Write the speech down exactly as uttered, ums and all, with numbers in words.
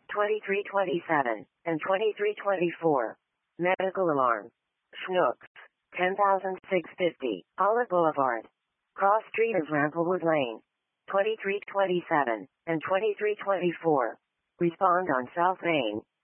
twenty-three twenty-seven, and twenty-three twenty-four. Medical alarm. Snooks. ten thousand six hundred fifty, Olive Boulevard. Cross Street of Ramplewood Lane. twenty-three twenty-seven, and twenty-three twenty-four. Respond on South Main.